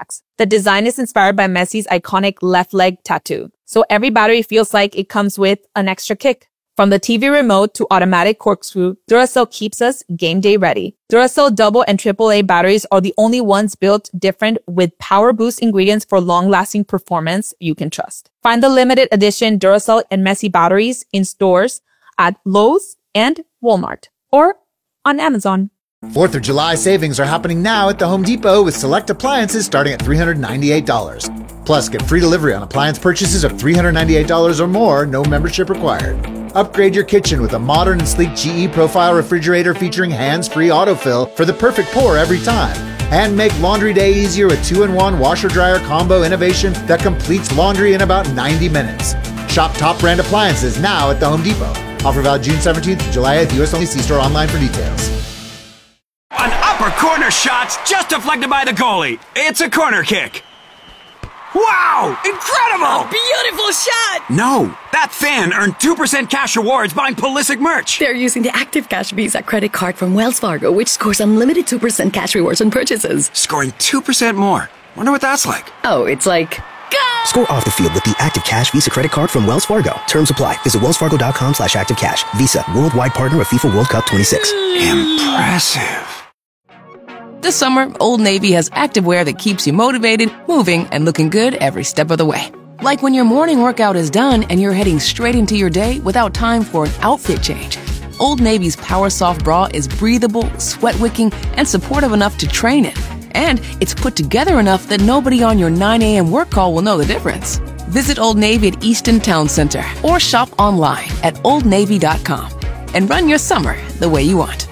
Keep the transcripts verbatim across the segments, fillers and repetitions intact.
packs. The design is inspired by Messi's iconic left leg tattoo, so every battery feels like it comes with an extra kick. From the T V remote to automatic corkscrew, Duracell keeps us game day ready. Duracell double and triple A batteries are the only ones built different with power boost ingredients for long-lasting performance you can trust. Find the limited edition Duracell and Messi batteries in stores at Lowe's and Walmart or on Amazon. fourth of July savings are happening now at the Home Depot with select appliances starting at three hundred ninety-eight dollars. Plus, get free delivery on appliance purchases of three hundred ninety-eight dollars or more, no membership required. Upgrade your kitchen with a modern and sleek G E Profile refrigerator featuring hands-free autofill for the perfect pour every time. And make laundry day easier with two in one washer-dryer combo innovation that completes laundry in about ninety minutes. Shop top brand appliances now at the Home Depot. Offer valid June seventeenth to July eighth, U S only. See store online for details. An upper corner shot's just deflected by the goalie. It's a corner kick. Wow! Incredible! A beautiful shot! No, that fan earned two percent cash rewards buying Pulisic merch. They're using the Active Cash Visa credit card from Wells Fargo, which scores unlimited two percent cash rewards on purchases. Scoring two percent more. Wonder what that's like. Oh, it's like... Go! Score off the field with the Active Cash Visa credit card from Wells Fargo. Terms apply. Visit wellsfargo.com slash activecash. Visa, worldwide partner of FIFA World Cup twenty-six. Impressive. This summer, Old Navy has activewear that keeps you motivated, moving, and looking good every step of the way. Like when your morning workout is done and you're heading straight into your day without time for an outfit change. Old Navy's Power Soft Bra is breathable, sweat-wicking, and supportive enough to train in. And it's put together enough that nobody on your nine a.m. work call will know the difference. Visit Old Navy at Easton Town Center or shop online at old navy dot com and run your summer the way you want.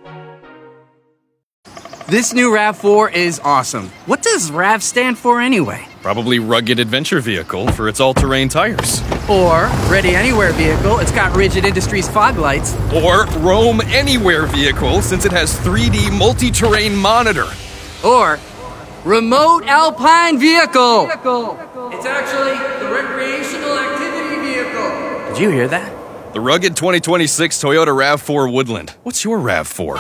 This new RAV four is awesome. What does RAV stand for anyway? Probably Rugged Adventure Vehicle for its all-terrain tires. Or Ready Anywhere Vehicle, it's got Rigid Industries fog lights. Or Roam Anywhere Vehicle, since it has three D multi-terrain monitor. Or Remote Alpine Vehicle. It's actually the Recreational Activity Vehicle. Did you hear that? The rugged twenty twenty-six Toyota RAV four Woodland. What's your RAV four?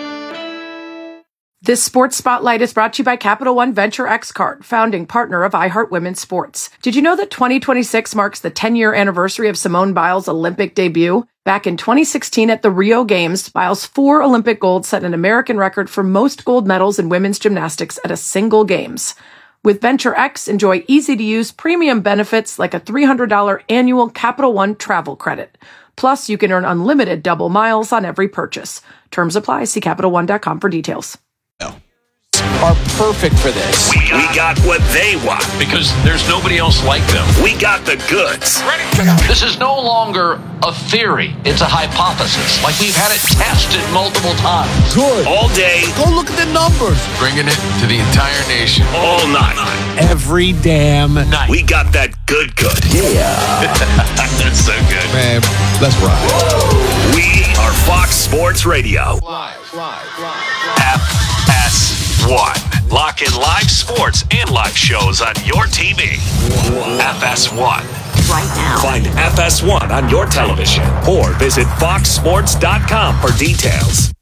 This Sports Spotlight is brought to you by Capital One Venture X Card, founding partner of iHeart Women's Sports. Did you know that twenty twenty-six marks the ten-year anniversary of Simone Biles' Olympic debut? Back in twenty sixteen at the Rio Games, Biles' four Olympic golds set an American record for most gold medals in women's gymnastics at a single Games. With Venture X, enjoy easy-to-use premium benefits like a three hundred dollars annual Capital One travel credit. Plus, you can earn unlimited double miles on every purchase. Terms apply. See Capital One dot com for details. Are perfect for this. We got, we got what they want. Because there's nobody else like them. We got the goods. Ready to go. This is no longer a theory. It's a hypothesis. Like we've had it tested multiple times. Good. All day. Go look at the numbers. Bringing it to the entire nation. All night. Every damn night. We got that good good. Yeah. That's so good. Man, let's ride. We are Fox Sports Radio. Live, live, live. F S one. Lock in live sports and live shows on your T V. F S one. Right now. Find F S one on your television or visit fox sports dot com for details.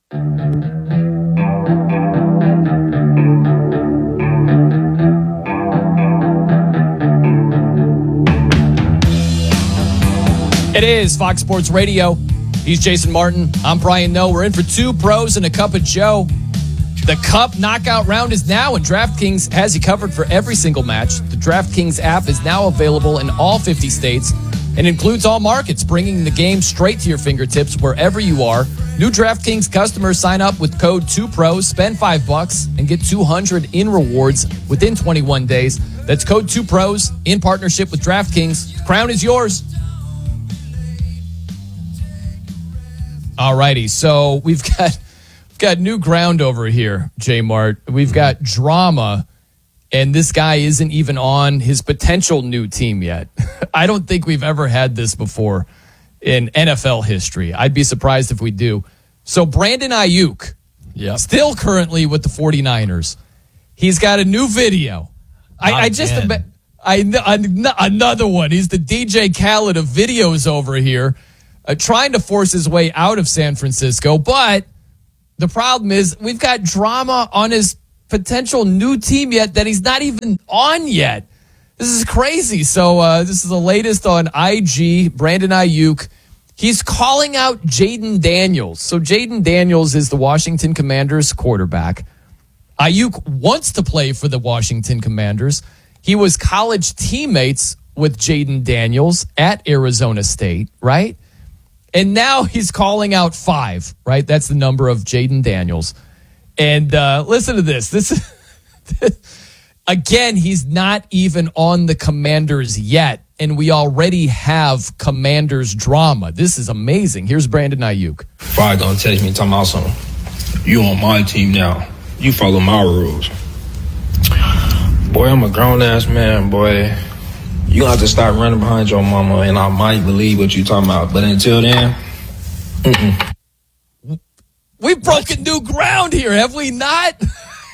It is Fox Sports Radio. He's Jason Martin. I'm Brian Noe. We're in for two pros and a cup of Joe. The Cup knockout round is now, and DraftKings has you covered for every single match. The DraftKings app is now available in all fifty states and includes all markets, bringing the game straight to your fingertips wherever you are. New DraftKings customers sign up with code two pros, spend five bucks, and get two hundred in rewards within twenty-one days. That's code two pros in partnership with DraftKings. The crown is yours. All righty, so we've got... got new ground over here, J Mart. We've got drama, and this guy isn't even on his potential new team yet. I don't think we've ever had this before in N F L history. I'd be surprised if we do. So Brandon Ayuk, yep. still currently with the 49ers. He's got a new video. I, I just, I, I another one. He's the D J Khaled of videos over here, uh, trying to force his way out of San Francisco, but the problem is we've got drama on his potential new team yet that he's not even on yet. This is crazy. So uh, this is the latest on I G. Brandon Ayuk. He's calling out Jaden Daniels. So Jaden Daniels is the Washington Commanders quarterback. Ayuk wants to play for the Washington Commanders. He was college teammates with Jaden Daniels at Arizona State, right? And now he's calling out five, right? That's the number of Jaden Daniels. And uh, listen to this. This is, again, he's not even on the Commanders yet, and we already have Commanders drama. This is amazing. Here's Brandon Ayuk. Five gonna text me talking about something. You on my team now. You follow my rules. Boy, I'm a grown-ass man, boy. You gonna have to start running behind your mama, and I might believe what you talking about. But until then, mm-mm. We've broken new ground here, have we not?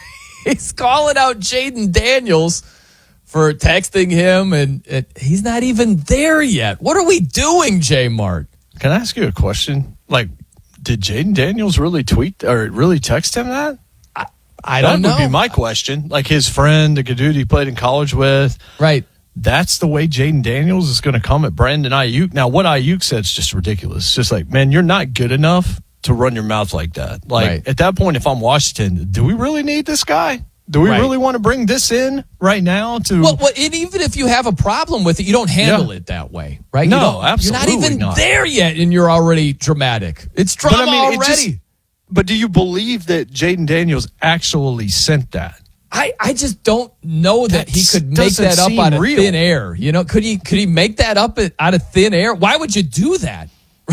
He's calling out Jaden Daniels for texting him, and, and he's not even there yet. What are we doing, J Mart? Can I ask you a question? Like, did Jaden Daniels really tweet or really text him that? I, I don't know. That would be my question. Like his friend, the dude he played in college with. Right. That's the way Jaden Daniels is going to come at Brandon Ayuk. Now, what Ayuk said is just ridiculous. It's just like, man, you're not good enough to run your mouth like that. Like, right. At that point, if I'm Washington, do we really need this guy? Do we right. really want to bring this in right now? To well, well, and even if you have a problem with it, you don't handle yeah. it that way, right? No, you don't, absolutely You're not even not. there yet, and you're already dramatic. It's drama but, I mean, already. It just, but do you believe that Jaden Daniels actually sent that? I, I just don't know that, that he could make that up out of real. thin air. You know, could he could he make that up out of thin air? Why would you do that?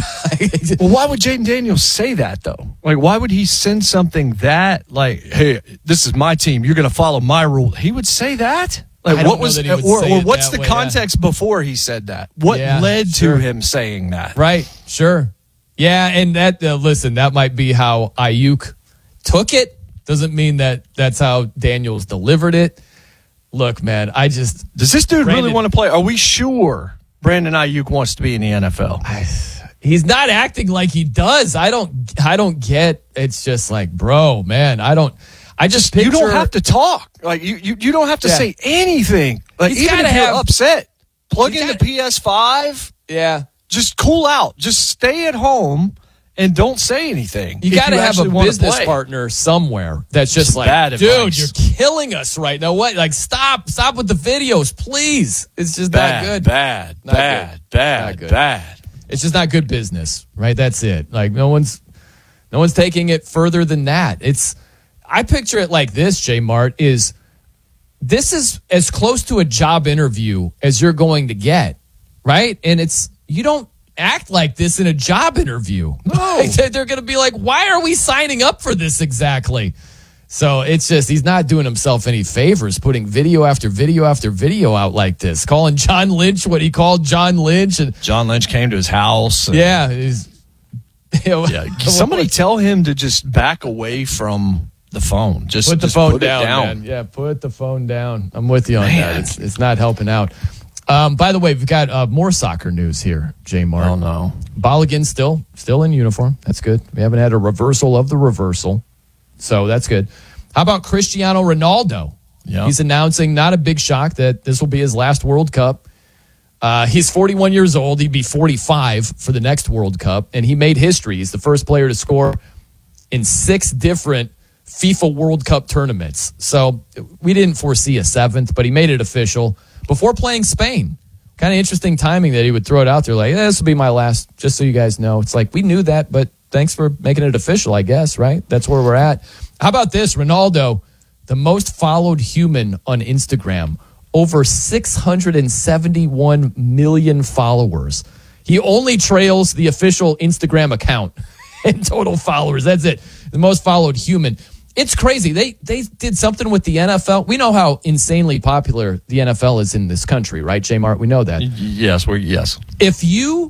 Well, why would Jaden Daniels say that, though? Like, why would he send something that, like, hey, this is my team, you're going to follow my rule? He would say that? Like, I don't what was, know that he would or, say or it what's that the way, context yeah. before he said that? What yeah, led sure. to him saying that? Right, sure. Yeah, and that, uh, listen, that might be how Ayuk took it. Doesn't mean that that's how Daniels delivered it. Look, man, I just... Does this dude Brandon, really want to play? Are we sure Brandon Ayuk wants to be in the N F L? I, he's not acting like he does. I don't I don't get... It's just like, bro, man, I don't... I just picture... You don't have to talk. Like, you, you, you don't have to yeah. say anything. Like, he's even if have, you're upset, plug in gotta, the P S five. Yeah. Just cool out. Just stay at home. And don't say anything. You got to have a business partner somewhere that's just it's like, bad dude, advice. You're killing us right now. What? Like, stop, stop with the videos, please. It's just bad, not good. Bad, not bad, good. bad, good. bad. It's just not good business, right? That's it. Like, no one's, no one's taking it further than that. It's, I picture it like this, J Mart, is this is as close to a job interview as you're going to get, right? And it's, you don't act like this in a job interview. No. They're going to be like, why are we signing up for this exactly? So it's just, he's not doing himself any favors putting video after video after video out like this, calling John Lynch what he called John Lynch. And John Lynch came to his house. And, yeah. He's, you know, yeah. Somebody tell him to just back away from the phone. Just put the just phone put down, it down. Man. Yeah, put the phone down. I'm with you on Man. that. It's, it's not helping out. Um, by the way, we've got uh, more soccer news here, J Mart. Oh, no. Balogun still, still in uniform. That's good. We haven't had a reversal of the reversal. So that's good. How about Cristiano Ronaldo? Yeah. He's announcing, not a big shock, that this will be his last World Cup. Uh, he's forty-one years old. He'd be forty-five for the next World Cup. And he made history. He's the first player to score in six different FIFA World Cup tournaments. So we didn't foresee a seventh, but he made it official before playing Spain. Kind of interesting timing that he would throw it out there like, eh, this will be my last, just so you guys know. It's like, we knew that, but thanks for making it official, I guess, right? That's where we're at. How about this? Ronaldo, the most followed human on Instagram, over six hundred seventy-one million followers. He only trails the official Instagram account in total followers. That's it. The most followed human. It's crazy. They they did something with the N F L. We know how insanely popular the N F L is in this country, right, J Mart? We know that. Yes, we're yes. If you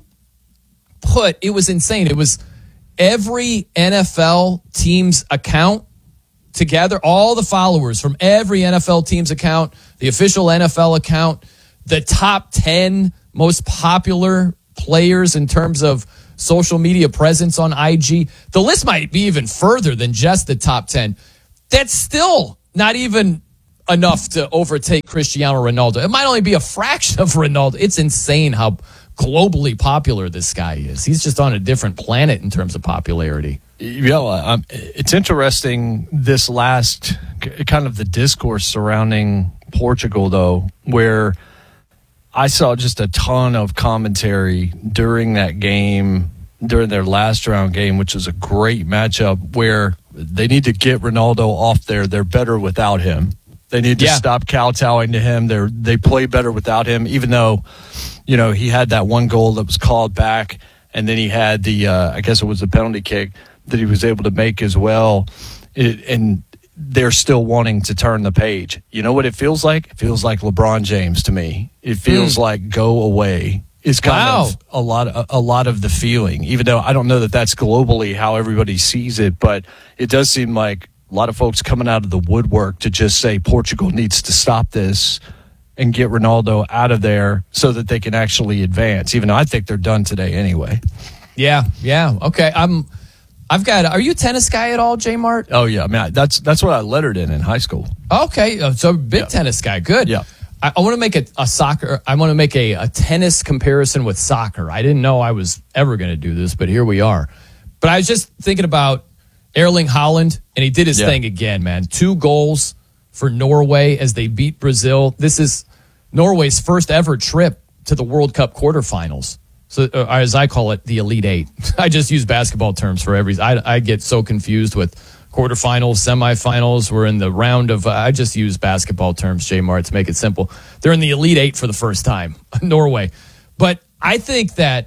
put, it was insane. It was every N F L team's account together, all the followers from every N F L team's account, the official N F L account, the top ten most popular players in terms of social media presence on I G. The list might be even further than just the top ten. That's still not even enough to overtake Cristiano Ronaldo. It might only be a fraction of Ronaldo. It's insane how globally popular this guy is. He's just on a different planet in terms of popularity. Yeah, um, it's interesting, this last kind of the discourse surrounding Portugal, though, where I saw just a ton of commentary during that game, during their last round game, which was a great matchup, where they need to get Ronaldo off there. They're better without him. They need to yeah. stop kowtowing to him. They they play better without him, even though, you know, he had that one goal that was called back, and then he had the, uh, I guess it was a penalty kick that he was able to make as well. It, and they're still wanting to turn the page. You know what it feels like? It feels like LeBron James to me. It feels mm. like go away is kind wow. of a lot, a, a lot of the feeling, even though I don't know that that's globally how everybody sees it, but it does seem like a lot of folks coming out of the woodwork to just say Portugal needs to stop this and get Ronaldo out of there so that they can actually advance, even though I think they're done today anyway. Yeah, yeah. Okay. I'm, I've got, are you a tennis guy at all, J Mart? Oh, yeah. I mean, that's that's what I lettered in in high school. Okay. So big yeah. tennis guy. Good. Yeah. I, I want to make a, a soccer, I want to make a, a tennis comparison with soccer. I didn't know I was ever going to do this, but here we are. But I was just thinking about Erling Haaland, and he did his yeah. thing again, man. Two goals for Norway as they beat Brazil. This is Norway's first ever trip to the World Cup quarterfinals. So, uh, as I call it, the Elite Eight. I just use basketball terms for every. I, I get so confused with quarterfinals, semifinals. We're in the round of. Uh, I just use basketball terms, J Mart, to make it simple. They're in the Elite Eight for the first time, Norway. But I think that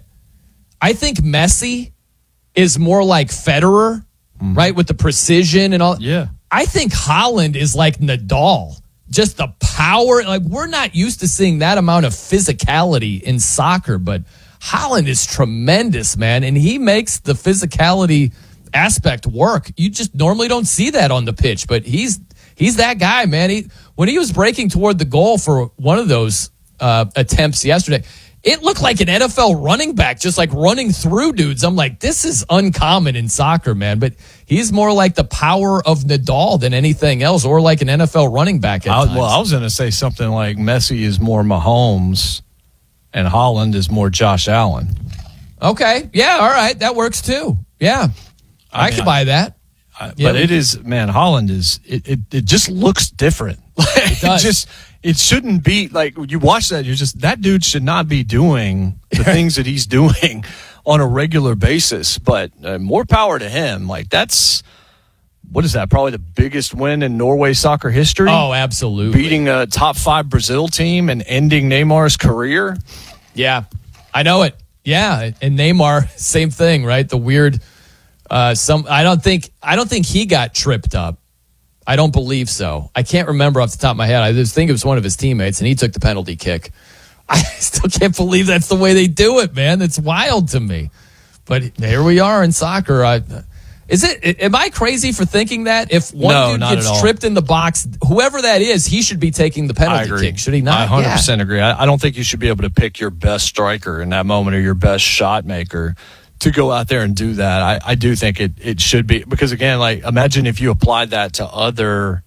I think Messi is more like Federer. Mm-hmm. Right, with the precision and all. Yeah. I think Haaland is like Nadal. Just the power. Like, we're not used to seeing that amount of physicality in soccer, but Haaland is tremendous, man. And he makes the physicality aspect work. You just normally don't see that on the pitch, but he's he's that guy, man. He when he was breaking toward the goal for one of those uh, attempts yesterday, it looked like an N F L running back, just like running through dudes. I'm like, this is uncommon in soccer, man. But he's more like the power of Nadal than anything else, or like an N F L running back at I, times. Well, I was going to say something like Messi is more Mahomes and Haaland is more Josh Allen. Okay. Yeah, all right. That works too. Yeah. I, I mean, could buy that. I, yeah, but it is, man, Haaland is, it, it, it just looks different. It does. It just, it shouldn't be like you watch that. You're just that dude should not be doing the things that he's doing on a regular basis. But uh, more power to him. Like that's what is that? Probably the biggest win in Norway soccer history. Oh, absolutely! Beating a top five Brazil team and ending Neymar's career. Yeah, I know it. Yeah, and Neymar, same thing, right? The weird. Uh, some I don't think I don't think he got tripped up. I don't believe so. I can't remember off the top of my head. I just think it was one of his teammates, and he took the penalty kick. I still can't believe that's the way they do it, man. It's wild to me. But here we are in soccer. I, is it? Am I crazy for thinking that? If one no, dude not gets at all. tripped in the box, whoever that is, he should be taking the penalty kick, should he not? I one hundred percent yeah. agree. I, I don't think you should be able to pick your best striker in that moment or your best shot maker to go out there and do that. I, I do think it, it should be, because again, like imagine if you applied that to other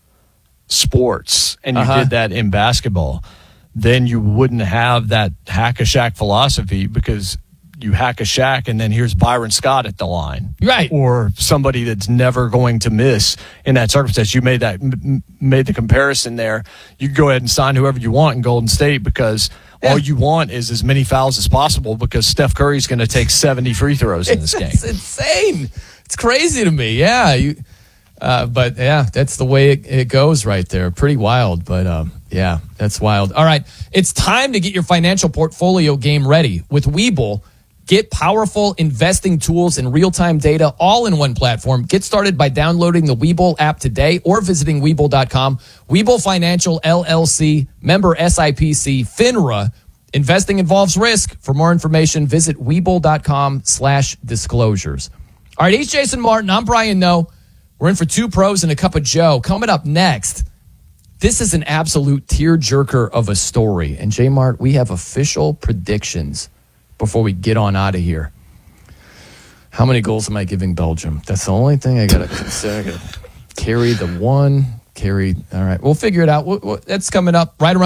sports and you Uh-huh. did that in basketball, then you wouldn't have that hack a Shaq philosophy, because you hack a Shaq and then here's Byron Scott at the line. Right. Or somebody that's never going to miss in that circumstance. You made that, m- made the comparison there. You can go ahead and sign whoever you want in Golden State, because all you want is as many fouls as possible, because Steph Curry's going to take seventy free throws in this game. It's insane. It's crazy to me. Yeah. You, uh, but yeah, that's the way it, it goes right there. Pretty wild. But um, yeah, that's wild. All right. It's time to get your financial portfolio game ready with Webull. Get powerful investing tools and real-time data all in one platform. Get started by downloading the Webull app today or visiting Webull dot com. Webull Financial, L L C, member S I P C, FINRA. Investing involves risk. For more information, visit Webull dot com slash disclosures. All right, he's Jason Martin. I'm Brian Noe. We're in for two pros and a cup of Joe. Coming up next, this is an absolute tearjerker of a story. And J Mart, we have official predictions before we get on out of here. How many goals am I giving Belgium? That's the only thing I got to consider. I got to carry the one, carry. All right. We'll figure it out. We'll, we'll, that's coming up right around.